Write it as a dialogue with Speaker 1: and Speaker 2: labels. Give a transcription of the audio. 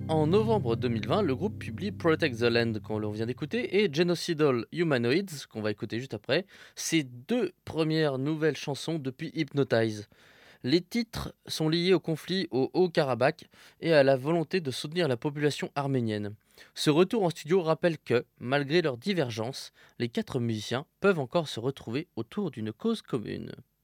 Speaker 1: En novembre 2020, le groupe publie Protect the Land, qu'on l'on vient d'écouter, et Genocidal Humanoids, qu'on va écouter juste après, ces deux premières nouvelles chansons depuis Hypnotize. Les titres sont liés au conflit au Haut-Karabakh et à la volonté de soutenir la population arménienne. Ce retour en studio rappelle que, malgré leurs divergences, les quatre musiciens peuvent encore se retrouver autour d'une cause commune.